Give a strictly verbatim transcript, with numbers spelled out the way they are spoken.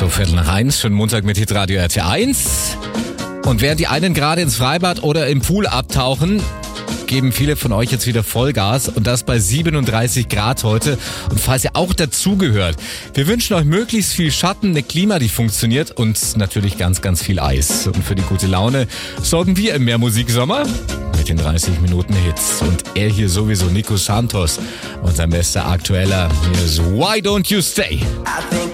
Viertel nach eins, schon Montag mit Hitradio R T eins. Und während die einen gerade ins Freibad oder im Pool abtauchen, geben viele von euch jetzt wieder Vollgas und das bei siebenunddreißig Grad heute. Und falls ihr auch dazugehört, wir wünschen euch möglichst viel Schatten, eine Klima, die funktioniert und natürlich ganz, ganz viel Eis. Und für die gute Laune sorgen wir im Mehrmusiksommer mit den dreißig Minuten Hits. Und er hier sowieso, Nico Santos, unser bester Aktueller. Hier ist Why Don't You Stay?